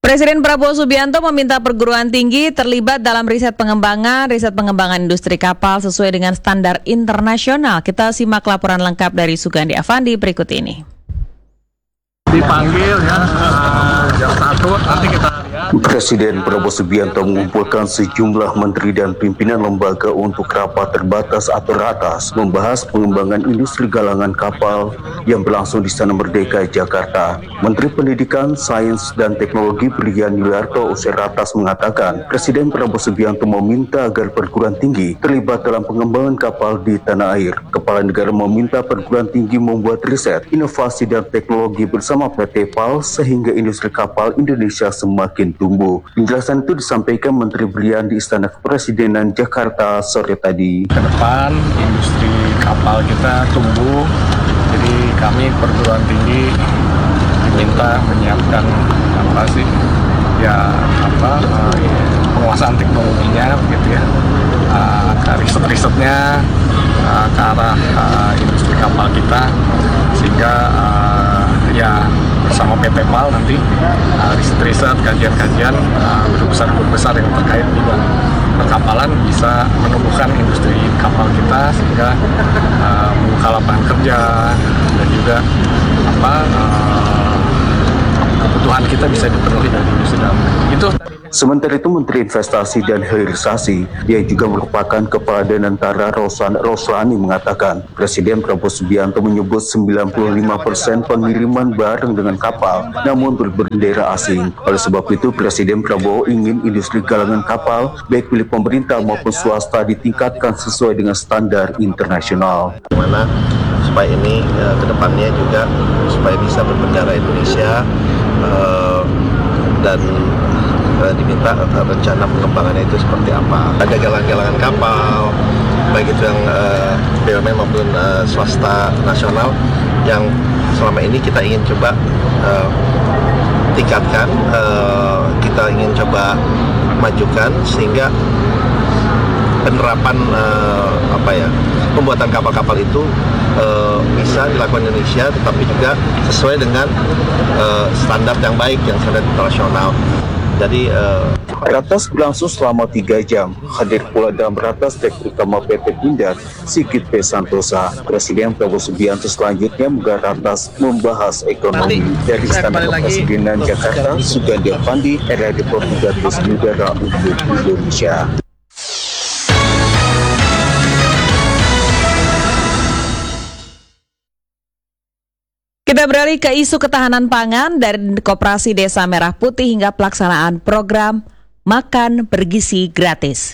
Presiden Prabowo Subianto meminta perguruan tinggi terlibat dalam riset pengembangan industri kapal sesuai dengan standar internasional. Kita simak laporan lengkap dari Sugandi Avandi berikut ini. Dipanggil ya, jam 1 nanti kita lihat. Presiden Prabowo Subianto mengumpulkan sejumlah menteri dan pimpinan lembaga untuk rapat terbatas atau ratas membahas pengembangan industri galangan kapal yang berlangsung di Istana Merdeka, Jakarta. Menteri Pendidikan, Sains, dan Teknologi Brilian Yuliarto usai ratas mengatakan, Presiden Prabowo Subianto meminta agar perguruan tinggi terlibat dalam pengembangan kapal di tanah air. Kepala negara meminta perguruan tinggi membuat riset, inovasi, dan teknologi bersama PT PAL sehingga industri kapal Indonesia semakin tumbuh. Penjelasan itu disampaikan Menteri Brilian di Istana Kepresidenan Jakarta sore tadi. Ke depan industri kapal kita tumbuh, jadi kami perguruan tinggi diminta menyiapkan penguasaan teknologinya, begitu ya, riset-risetnya ke arah industri kapal kita, sehingga bersama PT PAL nanti riset-riset, kajian-kajian guru besar yang terkait bidang perkapalan bisa menumbuhkan industri kapal kita sehingga membuka lapangan kerja dan juga kebutuhan kita bisa dipenuhi dari industri dalam negeri. Itu. Sementara itu, Menteri Investasi dan Hilirisasi yang juga merupakan Kepala Danantara Roslani mengatakan, Presiden Prabowo Subianto menyebut 95% pengiriman barang dengan kapal namun berbendera asing. Oleh sebab itu, Presiden Prabowo ingin industri galangan kapal baik milik pemerintah maupun swasta ditingkatkan sesuai dengan standar internasional. Mana supaya ini kedepannya juga supaya bisa berbendera Indonesia dan diminta rencana pengembangannya itu seperti apa. Ada galangan-galangan kapal, baik itu yang BUMN maupun swasta nasional yang selama ini kita ingin coba tingkatkan, kita ingin coba majukan sehingga penerapan pembuatan kapal-kapal itu bisa dilakukan di Indonesia, tetapi juga sesuai dengan standar yang baik, yang standar internasional. Jadi ratas berlangsung selama 3 jam. Hadir pula dalam ratas Direktur Utama PT Pindad, Sigit P. Santosa. Presiden Prabowo Subianto selanjutnya menggelar ratas membahas ekonomi. Dari Istana Kepresidenan Jakarta, Sugandi Avandi, RRI Portugatus Negara untuk Indonesia. Kita beralih ke isu ketahanan pangan dari Koperasi Desa Merah Putih hingga pelaksanaan program Makan Bergizi Gratis.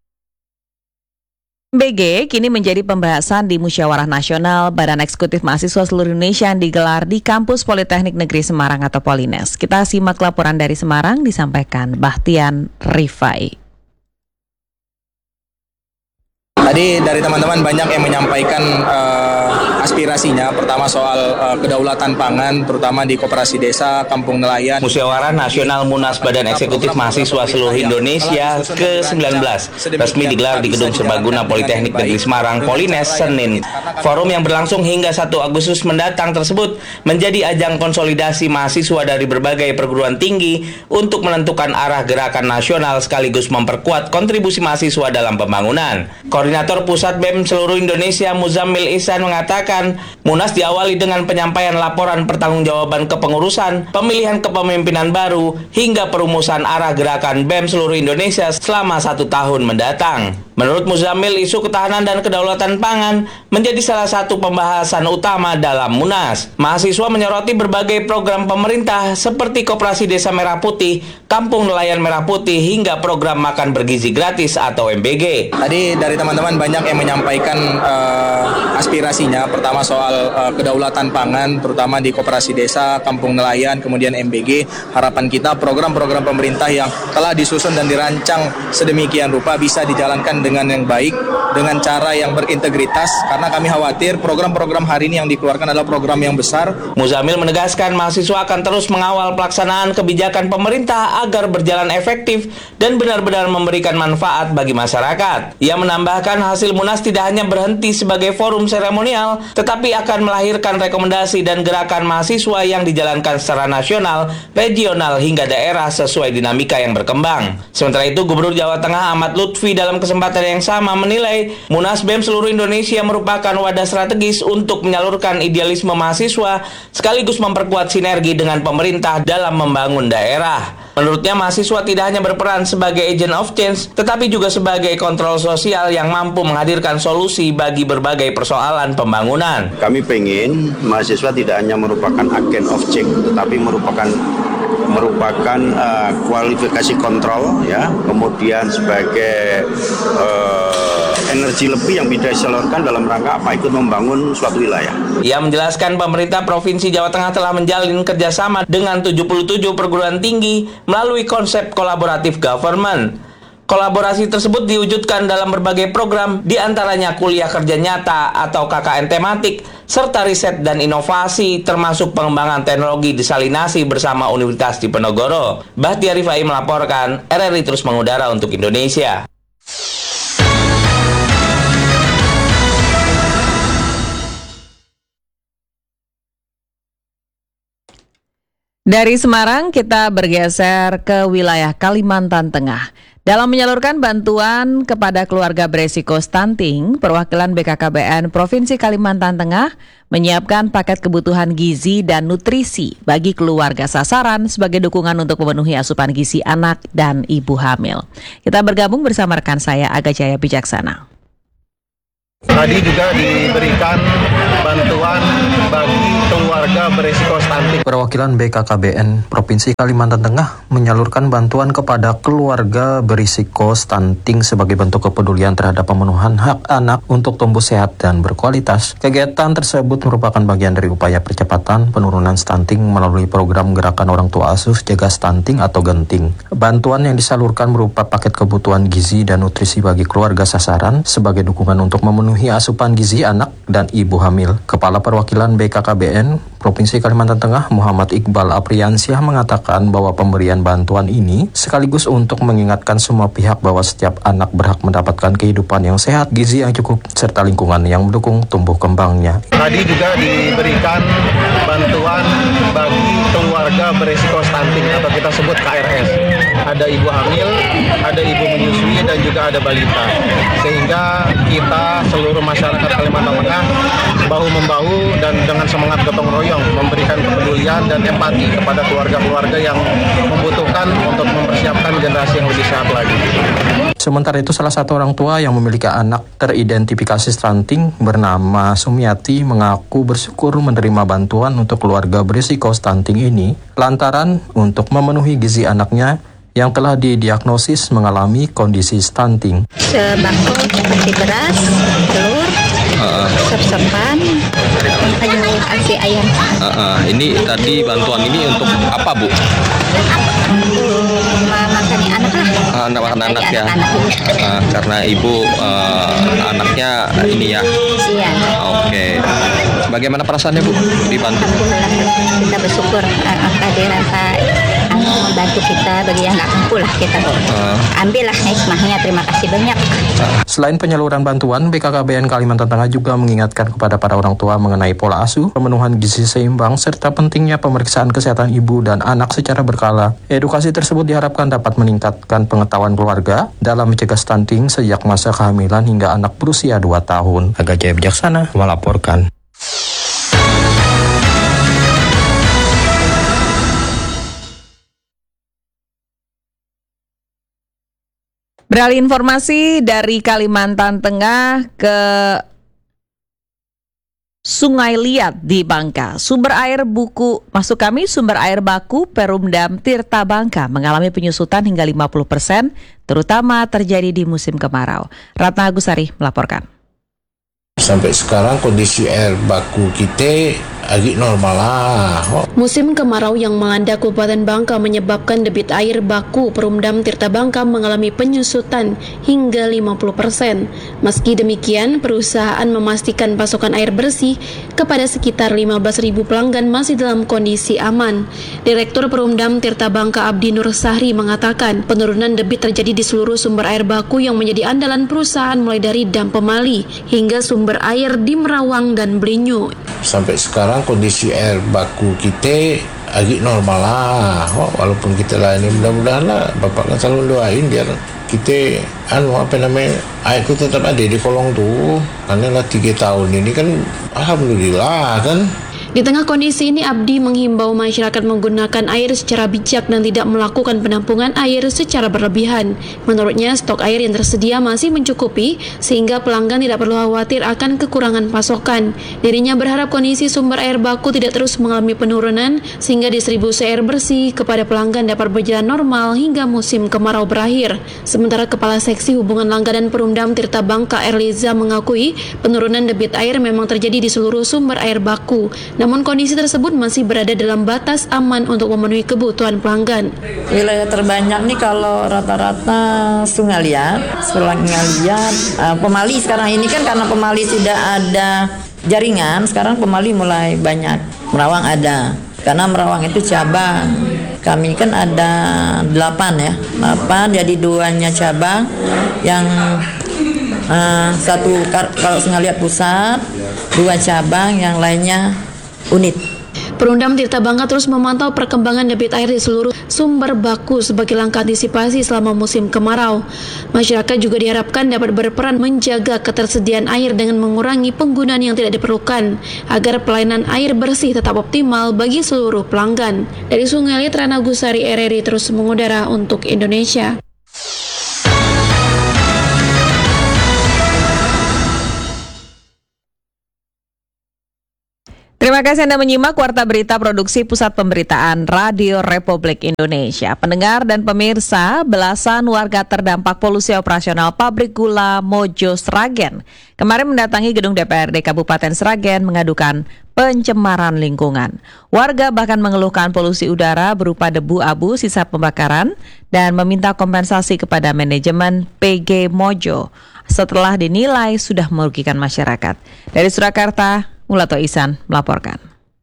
MBG kini menjadi pembahasan di Musyawarah Nasional Badan Eksekutif Mahasiswa Seluruh Indonesia yang digelar di Kampus Politeknik Negeri Semarang atau Polines. Kita simak laporan dari Semarang disampaikan Bahtian Rifai. Tadi dari teman-teman banyak yang menyampaikan aspirasinya, pertama soal kedaulatan pangan, terutama di Koperasi Desa, Kampung Nelayan. Musyawarah Nasional Munas Badan Eksekutif Mahasiswa Seluruh Indonesia ke-19 resmi digelar di Gedung Serbaguna Politeknik Negeri Semarang, Polines, Senin. Forum yang berlangsung hingga 1 Agustus mendatang tersebut menjadi ajang konsolidasi mahasiswa dari berbagai perguruan tinggi untuk menentukan arah gerakan nasional sekaligus memperkuat kontribusi mahasiswa dalam pembangunan. Koordinator Pusat BEM Seluruh Indonesia Muzammil Ihsan mengatakan, Munas diawali dengan penyampaian laporan pertanggungjawaban kepengurusan, pemilihan kepemimpinan baru, hingga perumusan arah gerakan BEM Seluruh Indonesia selama 1 tahun mendatang. Menurut Muzammil, isu ketahanan dan kedaulatan pangan menjadi salah satu pembahasan utama dalam Munas. Mahasiswa menyoroti berbagai program pemerintah seperti Koperasi Desa Merah Putih, Kampung Nelayan Merah Putih, hingga program Makan Bergizi Gratis atau MBG. Tadi dari teman-teman banyak yang menyampaikan aspirasinya, pertama soal kedaulatan pangan, terutama di Koperasi Desa, Kampung Nelayan, kemudian MBG. Harapan kita program-program pemerintah yang telah disusun dan dirancang sedemikian rupa bisa dijalankan dengan yang baik, dengan cara yang berintegritas, karena kami khawatir program-program hari ini yang dikeluarkan adalah program yang besar. Muzammil menegaskan mahasiswa akan terus mengawal pelaksanaan kebijakan pemerintah agar berjalan efektif dan benar-benar memberikan manfaat bagi masyarakat. Ia menambahkan hasil Munas tidak hanya berhenti sebagai forum seremonial, tetapi akan melahirkan rekomendasi dan gerakan mahasiswa yang dijalankan secara nasional, regional, hingga daerah sesuai dinamika yang berkembang. Sementara itu, Gubernur Jawa Tengah Ahmad Lutfi dalam kesempatan yang sama menilai Munas BEM seluruh Indonesia merupakan wadah strategis untuk menyalurkan idealisme mahasiswa sekaligus memperkuat sinergi dengan pemerintah dalam membangun daerah. Menurutnya, mahasiswa tidak hanya berperan sebagai agent of change, tetapi juga sebagai kontrol sosial yang mampu menghadirkan solusi bagi berbagai persoalan pembangunan. Kami pengen mahasiswa tidak hanya merupakan agen of change, tetapi merupakan kualifikasi kontrol, ya, kemudian sebagai energi lebih yang bisa disalurkan dalam rangka ikut membangun suatu wilayah. Ia menjelaskan pemerintah Provinsi Jawa Tengah telah menjalin kerjasama dengan 77 perguruan tinggi melalui konsep kolaboratif government. Kolaborasi tersebut diwujudkan dalam berbagai program, diantaranya kuliah kerja nyata atau KKN tematik, serta riset dan inovasi, termasuk pengembangan teknologi desalinasi bersama Universitas Diponegoro. Bahtiar Rifai melaporkan, RRI terus mengudara untuk Indonesia. Dari Semarang kita bergeser ke wilayah Kalimantan Tengah. Dalam menyalurkan bantuan kepada keluarga beresiko stunting, perwakilan BKKBN Provinsi Kalimantan Tengah menyiapkan paket kebutuhan gizi dan nutrisi bagi keluarga sasaran sebagai dukungan untuk memenuhi asupan gizi anak dan ibu hamil. Kita bergabung bersama rekan saya Aga Jaya Bijaksana. Tadi juga diberikan bantuan bagi keluarga berisiko stunting. Perwakilan BKKBN Provinsi Kalimantan Tengah menyalurkan bantuan kepada keluarga berisiko stunting sebagai bentuk kepedulian terhadap pemenuhan hak anak untuk tumbuh sehat dan berkualitas. Kegiatan tersebut merupakan bagian dari upaya percepatan penurunan stunting melalui program Gerakan Orang Tua Asuh Cegah Stunting atau Genting. Bantuan yang disalurkan berupa paket kebutuhan gizi dan nutrisi bagi keluarga sasaran sebagai dukungan untuk memenuhi asupan gizi anak dan ibu hamil. Kepala Perwakilan BKKBN Provinsi Kalimantan Tengah Muhammad Iqbal Apriansyah mengatakan bahwa pemberian bantuan ini sekaligus untuk mengingatkan semua pihak bahwa setiap anak berhak mendapatkan kehidupan yang sehat, gizi yang cukup, serta lingkungan yang mendukung tumbuh kembangnya. Tadi juga diberikan bantuan bagi keluarga berisiko stunting atau kita sebut KRS. Ada ibu hamil, ada ibu menyusui, dan juga ada balita. Sehingga kita seluruh masyarakat Kalimantan Tengah bahu-membahu dan dengan semangat gotong royong memberikan kepedulian dan empati kepada keluarga-keluarga yang membutuhkan untuk mempersiapkan generasi yang lebih sehat lagi. Sementara itu, salah satu orang tua yang memiliki anak teridentifikasi stunting bernama Sumiati mengaku bersyukur menerima bantuan untuk keluarga berisiko stunting ini lantaran untuk memenuhi gizi anaknya yang telah didiagnosis mengalami kondisi stunting. Sebako seperti beras, telur, sop-sopan, kasih ayam. Ini tadi bantuan ini untuk apa, Bu? Makani anak lah. Anak-anak ya. Karena ibu anaknya ini ya. Iya. Oke. Bagaimana perasaannya, Bu, dibantu? Alhamdulillah, kita bersyukur kehadiran Pak membantu kita, bagi yang nggak mampu lah kita ambillah hikmahnya. Terima kasih banyak. Selain penyaluran bantuan, BKKBN Kalimantan Tengah juga mengingatkan kepada para orang tua mengenai pola asuh, pemenuhan gizi seimbang, serta pentingnya pemeriksaan kesehatan ibu dan anak secara berkala. Edukasi tersebut diharapkan dapat meningkatkan pengetahuan keluarga dalam mencegah stunting sejak masa kehamilan hingga anak berusia 2 tahun. Aga Jaya Bijaksana melaporkan. Beralih informasi dari Kalimantan Tengah ke Sungai Liat di Bangka. Sumber air baku Perumdam Tirta Bangka mengalami penyusutan hingga 50%, terutama terjadi di musim kemarau. Ratna Agusari melaporkan. Sampai sekarang kondisi air baku kita agak normal lah. Musim kemarau yang melanda Kabupaten Bangka menyebabkan debit air baku Perumdam Tirta Bangka mengalami penyusutan hingga 50%. Meski demikian, perusahaan memastikan pasokan air bersih kepada sekitar 15.000 pelanggan masih dalam kondisi aman. Direktur Perumdam Tirta Bangka Abdi Nur Sahri mengatakan, penurunan debit terjadi di seluruh sumber air baku yang menjadi andalan perusahaan mulai dari Dam Pemali hingga sumber air di Merawang dan Belinyu. Sampai sekarang kondisi air baku kita agak normal lah. Walaupun kita lah ini mudah-mudahan lah Bapak kan selalu doain biar kita air itu tetap ada di kolong tuh. Karena lah 3 tahun ini kan alhamdulillah kan. Di tengah kondisi ini, Abdi menghimbau masyarakat menggunakan air secara bijak dan tidak melakukan penampungan air secara berlebihan. Menurutnya, stok air yang tersedia masih mencukupi, sehingga pelanggan tidak perlu khawatir akan kekurangan pasokan. Dirinya berharap kondisi sumber air baku tidak terus mengalami penurunan, sehingga distribusi air bersih kepada pelanggan dapat berjalan normal hingga musim kemarau berakhir. Sementara Kepala Seksi Hubungan Langganan Perumdam Tirta Bangka Erliza mengakui penurunan debit air memang terjadi di seluruh sumber air baku. Namun kondisi tersebut masih berada dalam batas aman untuk memenuhi kebutuhan pelanggan. Wilayah terbanyak nih kalau rata-rata Sungai Liat, Pemali sekarang ini kan karena Pemali tidak ada jaringan, sekarang Pemali mulai banyak. Merawang ada, karena Merawang itu cabang. Kami kan ada 8, jadi 2-nya cabang, yang satu kalau Sungai Liat pusat, 2 cabang, yang lainnya unit. Perumdam Tirta Bangka terus memantau perkembangan debit air di seluruh sumber baku sebagai langkah antisipasi selama musim kemarau. Masyarakat juga diharapkan dapat berperan menjaga ketersediaan air dengan mengurangi penggunaan yang tidak diperlukan agar pelayanan air bersih tetap optimal bagi seluruh pelanggan. Dari Sungai Liat, Rana Gusari, RRI terus mengudara untuk Indonesia. Terima kasih Anda menyimak Warta Berita Produksi Pusat Pemberitaan Radio Republik Indonesia. Pendengar dan pemirsa, belasan warga terdampak polusi operasional pabrik gula Mojo Sragen kemarin mendatangi gedung DPRD Kabupaten Sragen mengadukan pencemaran lingkungan. Warga bahkan mengeluhkan polusi udara berupa debu abu sisa pembakaran dan meminta kompensasi kepada manajemen PG Mojo setelah dinilai sudah merugikan masyarakat. Dari Surakarta, Mulato Ihsan melaporkan.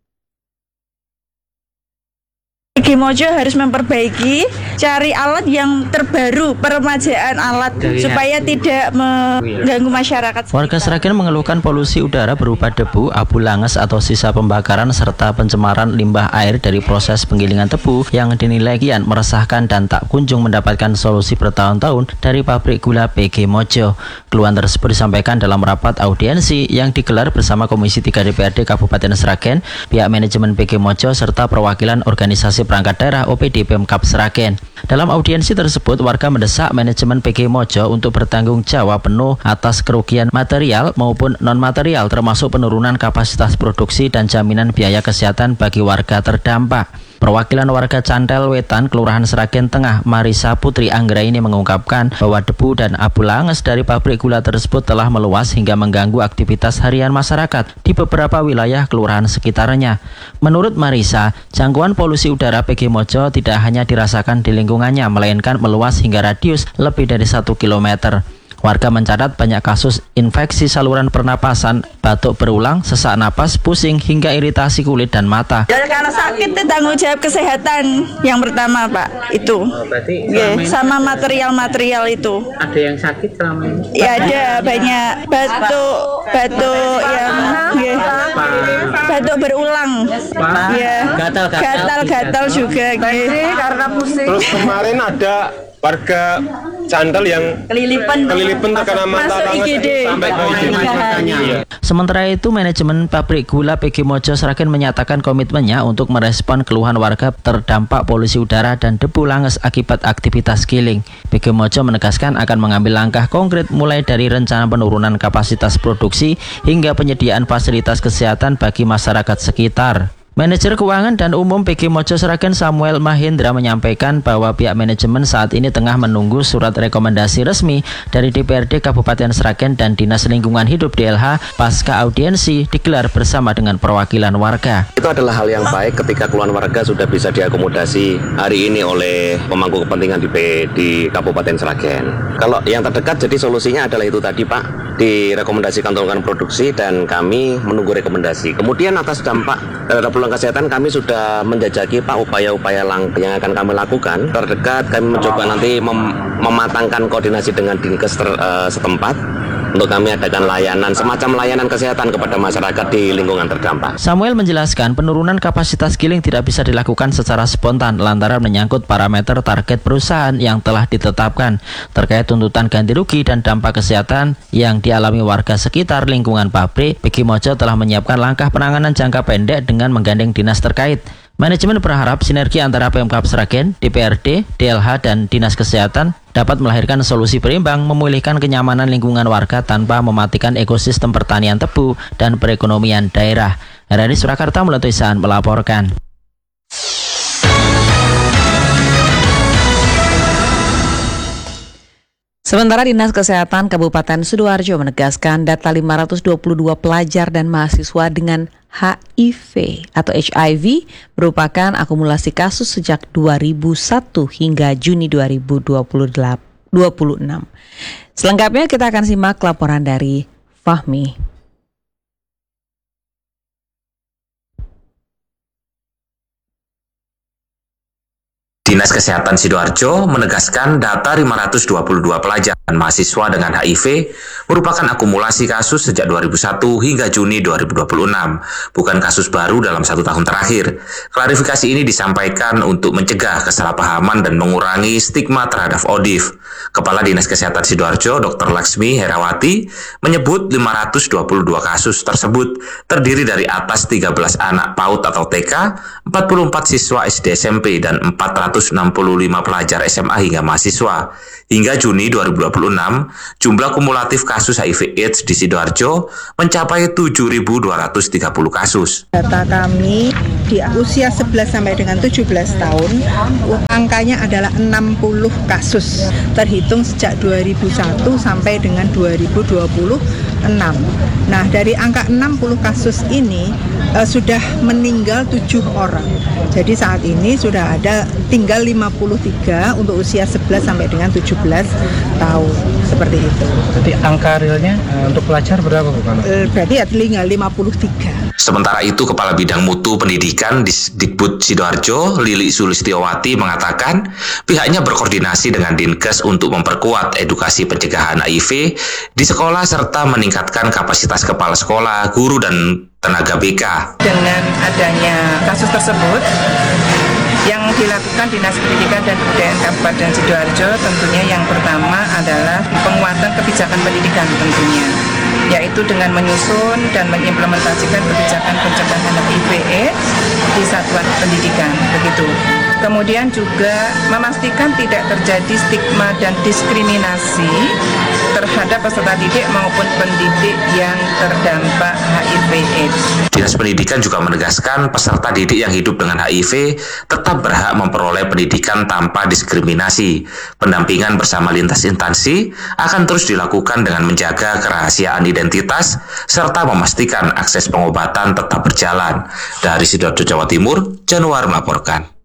PG Mojo harus memperbaiki, cari alat yang terbaru, peremajaan alat supaya tidak mengganggu masyarakat. Warga Sragen mengeluhkan polusi udara berupa debu, abu langes atau sisa pembakaran serta pencemaran limbah air dari proses penggilingan tebu yang dinilai kian meresahkan dan tak kunjung mendapatkan solusi bertahun-tahun dari pabrik gula PG Mojo. Keluhan tersebut disampaikan dalam rapat audiensi yang digelar bersama Komisi 3 DPRD Kabupaten Sragen, pihak manajemen PG Mojo serta perwakilan organisasi perangkat daerah OPD Pemkab Sragen. Dalam audiensi tersebut, warga mendesak manajemen PG Mojo untuk bertanggung jawab penuh atas kerugian material maupun non-material termasuk penurunan kapasitas produksi dan jaminan biaya kesehatan bagi warga terdampak. Perwakilan warga Cantel Wetan, Kelurahan Sragen Tengah, Marisa Putri Anggraini mengungkapkan bahwa debu dan abu langes dari pabrik gula tersebut telah meluas hingga mengganggu aktivitas harian masyarakat di beberapa wilayah kelurahan sekitarnya. Menurut Marisa, jangkauan polusi udara PG Mojo tidak hanya dirasakan di lingkungannya, melainkan meluas hingga radius lebih dari 1 kilometer. Warga mencatat banyak kasus infeksi saluran pernapasan, batuk berulang, sesak napas, pusing, hingga iritasi kulit dan mata. Ya, karena sakit itu tanggung jawab kesehatan yang pertama, Pak. Itu. Sama material-material itu. Ada yang sakit selama ini? Ya ada banyak batuk yang batuk berulang. Ya. Gatal juga. Karena pusing. Terus kemarin ada warga Cantel yang kelilipan terkena mata banget sampai ke IGD. Sementara itu, manajemen pabrik gula PG Mojo Sragen menyatakan komitmennya untuk merespon keluhan warga terdampak polusi udara dan debu langes akibat aktivitas giling. PG Mojo menegaskan akan mengambil langkah konkret mulai dari rencana penurunan kapasitas produksi hingga penyediaan fasilitas kesehatan bagi masyarakat sekitar. Manajer Keuangan dan Umum PG Mojo Sragen Samuel Mahendra menyampaikan bahwa pihak manajemen saat ini tengah menunggu surat rekomendasi resmi dari DPRD Kabupaten Sragen dan Dinas Lingkungan Hidup DLH pasca audiensi digelar bersama dengan perwakilan warga. Itu adalah hal yang baik ketika keluhan warga sudah bisa diakomodasi hari ini oleh pemangku kepentingan di Kabupaten Sragen. Kalau yang terdekat jadi solusinya adalah itu tadi Pak, direkomendasikan turunkan produksi dan kami menunggu rekomendasi. Kemudian atas dampak terhadap kesehatan kami sudah menjajaki Pak upaya-upaya yang akan kami lakukan. Terdekat kami mencoba nanti mematangkan koordinasi dengan dinkes setempat untuk kami adakan layanan, semacam layanan kesehatan kepada masyarakat di lingkungan terdampak. Samuel menjelaskan penurunan kapasitas giling tidak bisa dilakukan secara spontan lantaran menyangkut parameter target perusahaan yang telah ditetapkan terkait tuntutan ganti rugi dan dampak kesehatan yang dialami warga sekitar lingkungan pabrik. PG Mojo telah menyiapkan langkah penanganan jangka pendek dengan menggandeng dinas terkait. Manajemen berharap sinergi antara Pemkab Sragen, DPRD, DLH, dan Dinas Kesehatan dapat melahirkan solusi berimbang memulihkan kenyamanan lingkungan warga tanpa mematikan ekosistem pertanian tebu dan perekonomian daerah. Dari Surakarta, Mulai Tuisan melaporkan. Sementara Dinas Kesehatan Kabupaten Sidoarjo menegaskan data 522 pelajar dan mahasiswa dengan HIV atau HIV merupakan akumulasi kasus sejak 2001 hingga Juni 2026. Selengkapnya kita akan simak laporan dari Fahmi. Dinas Kesehatan Sidoarjo menegaskan data 522 pelajar dan mahasiswa dengan HIV merupakan akumulasi kasus sejak 2001 hingga Juni 2026, bukan kasus baru dalam 1 tahun terakhir. Klarifikasi ini disampaikan untuk mencegah kesalahpahaman dan mengurangi stigma terhadap ODIF. Kepala Dinas Kesehatan Sidoarjo, Dr. Laksmi Herawati, menyebut 522 kasus tersebut terdiri dari atas 13 anak PAUD atau TK, 44 siswa SD SMP, dan 465 pelajar SMA hingga mahasiswa. Hingga Juni 2026, jumlah kumulatif kasus HIV/AIDS di Sidoarjo mencapai 7.230 kasus. Data kami di usia 11 sampai dengan 17 tahun, angkanya adalah 60 kasus, terhitung sejak 2001 sampai dengan 2026. Nah, dari angka 60 kasus ini sudah meninggal 7 orang. Jadi saat ini sudah ada tinggal 53 untuk usia 11 sampai dengan 17 tahun, seperti itu. Jadi angka realnya untuk pelajar berapa bukan? Berarti ya tinggal 53. Sementara itu, Kepala Bidang Mutu Pendidikan di Dikbud Sidoarjo, Lili Sulistiowati, mengatakan pihaknya berkoordinasi dengan Dinkes untuk memperkuat edukasi pencegahan HIV di sekolah serta meningkatkan kapasitas kepala sekolah, guru, dan tenaga BK. Dengan adanya kasus tersebut, yang dilakukan Dinas Pendidikan dan Kebudayaan Kabupaten Sidoarjo tentunya yang pertama adalah penguatan kebijakan pendidikan tentunya, yaitu dengan menyusun dan mengimplementasikan kebijakan pencegahan HIV/AIDS di satuan pendidikan, begitu. Kemudian juga memastikan tidak terjadi stigma dan diskriminasi terhadap peserta didik maupun pendidik yang terdampak HIV/AIDS. Dinas Pendidikan juga menegaskan peserta didik yang hidup dengan HIV tetap berhak memperoleh pendidikan tanpa diskriminasi. Pendampingan bersama lintas instansi akan terus dilakukan dengan menjaga kerahasiaan identitas serta memastikan akses pengobatan tetap berjalan. Dari Sidoarjo, Jawa Timur, Januar melaporkan.